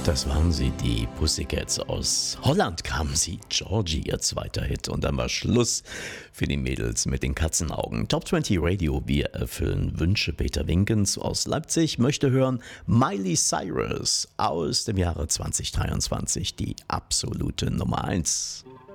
Das waren sie, die Pussycats. Aus Holland kamen sie. Georgie, ihr zweiter Hit. Und dann war Schluss für die Mädels mit den Katzenaugen. Top 20 Radio, wir erfüllen Wünsche. Peter Winkens aus Leipzig möchte hören Miley Cyrus aus dem Jahre 2023, die absolute Nummer 1.